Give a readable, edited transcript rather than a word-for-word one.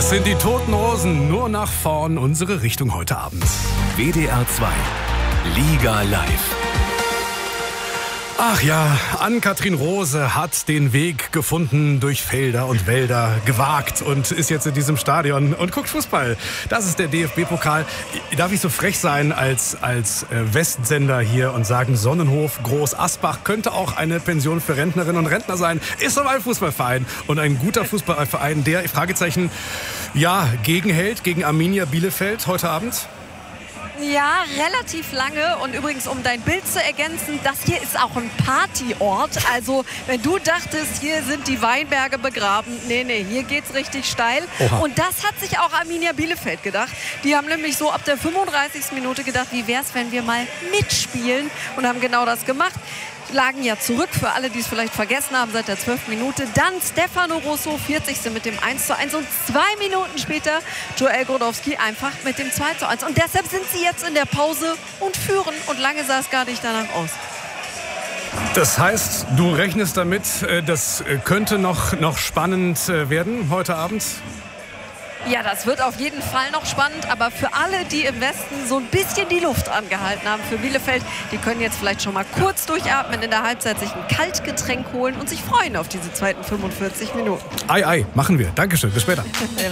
Das sind die Toten Hosen, nur nach vorn, unsere Richtung heute Abend. WDR 2, Liga live. Ach ja, Ann-Kathrin Rose hat den Weg gefunden durch Felder und Wälder, gewagt und ist jetzt in diesem Stadion und guckt Fußball. Das ist der DFB-Pokal. Darf ich so frech sein als Westsender hier und sagen, Sonnenhof Groß Asbach könnte auch eine Pension für Rentnerinnen und Rentner sein. Ist aber ein Fußballverein und ein guter Fußballverein, der, Fragezeichen, ja, gegenhält gegen Arminia Bielefeld heute Abend. Ja, relativ lange. Und übrigens, um dein Bild zu ergänzen, das hier ist auch ein Partyort. Also, wenn du dachtest, hier sind die Weinberge begraben, nee, hier geht's richtig steil. Oha. Und das hat sich auch Arminia Bielefeld gedacht. Die haben nämlich so ab der 35. Minute gedacht, wie wär's, wenn wir mal mitspielen? Und haben genau das gemacht. Lagen ja zurück, für alle, die es vielleicht vergessen haben, seit der 12. Minute. Dann Stefano Rosso, 40. mit dem 1:1 und 2 Minuten später Joel Grodowski einfach mit dem 2:1. Und deshalb sind sie jetzt in der Pause und führen. Und lange sah es gar nicht danach aus. Das heißt, du rechnest damit, das könnte noch spannend werden heute Abend? Ja, das wird auf jeden Fall noch spannend, aber für alle, die im Westen so ein bisschen die Luft angehalten haben, für Bielefeld, die können jetzt vielleicht schon mal kurz durchatmen, in der Halbzeit sich ein Kaltgetränk holen und sich freuen auf diese zweiten 45 Minuten. Ei, machen wir. Dankeschön, bis später.